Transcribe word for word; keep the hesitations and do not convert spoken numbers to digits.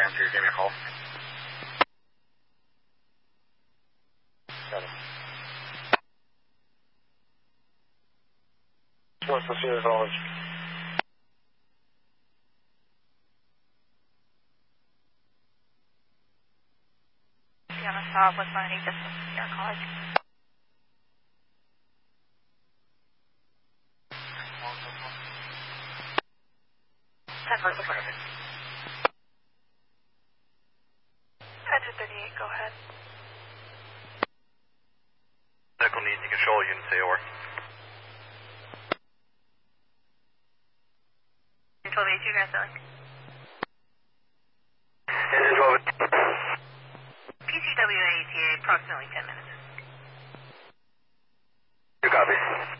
one two, give me a call. Got it. What's the serious knowledge? Do you have a stop with money distance from your college? ten versus thirty. ten to thirty-eight, go ahead. Medical needs to control unit A O R. twelve eighty-two, Grand Selling. Engine twelve. P C W A E T A, approximately ten minutes. You copy.